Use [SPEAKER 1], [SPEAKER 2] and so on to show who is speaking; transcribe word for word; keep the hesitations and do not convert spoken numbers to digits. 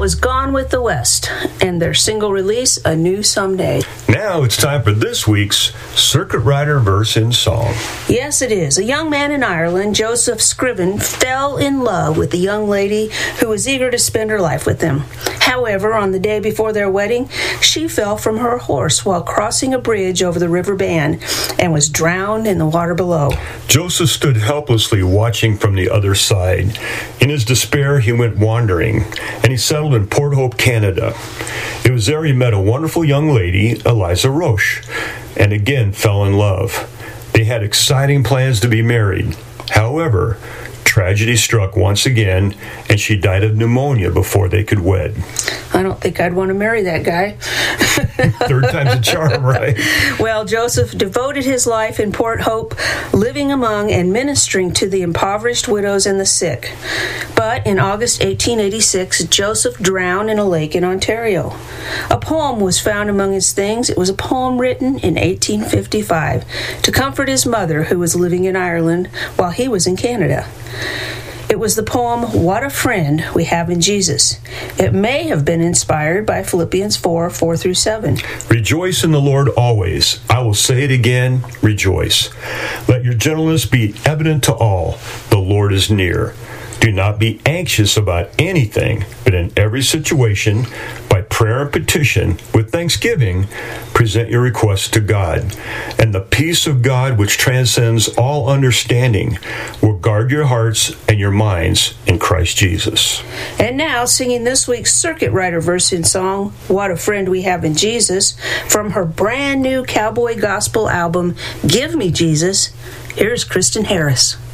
[SPEAKER 1] was Gone with the West, and their single release, A New Someday.
[SPEAKER 2] Now it's time for this week's Circuit Rider Verse in Song.
[SPEAKER 1] Yes, it is. A young man in Ireland, Joseph Scriven, fell in love with a young lady who was eager to spend her life with him. However, on the day before their wedding, she fell from her horse while crossing a bridge over the River Bann and was drowned in the water below.
[SPEAKER 2] Joseph stood helplessly watching from the other side. In his despair, he went wandering, and he settled in Port Hope, Canada. It was there he met a wonderful young lady, Eliza Roche, and again fell in love. They had exciting plans to be married. However, tragedy struck once again, and she died of pneumonia before they could wed.
[SPEAKER 1] I don't think I'd want to marry that guy.
[SPEAKER 2] Third time's a charm, right?
[SPEAKER 1] Well, Joseph devoted his life in Port Hope, living among and ministering to the impoverished widows and the sick. But in August eighteen eighty-six, Joseph drowned in a lake in Ontario. A poem was found among his things. It was a poem written in eighteen fifty-five to comfort his mother, who was living in Ireland while he was in Canada. It was the poem, What a Friend We Have in Jesus. It may have been inspired by Philippians four, four through seven.
[SPEAKER 2] Rejoice in the Lord always. I will say it again, rejoice. Let your gentleness be evident to all. The Lord is near. Do not be anxious about anything, but in every situation, by prayer and petition, with thanksgiving, present your requests to God. And the peace of God, which transcends all understanding, will guard your hearts and your minds in Christ Jesus.
[SPEAKER 1] And now, singing this week's Circuit Rider verse in song, What a Friend We Have in Jesus, from her brand new cowboy gospel album, Give Me Jesus, here's Kristen Harris.